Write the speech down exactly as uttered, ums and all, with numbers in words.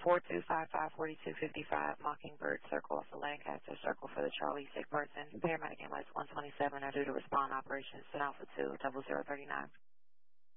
four two five five, four two five five, Mockingbird Circle off the Lancaster Circle for the Charlie sick person. Paramedic ambulance one twenty-seven are due to respond operations to Alpha two, double zero thirty-nine.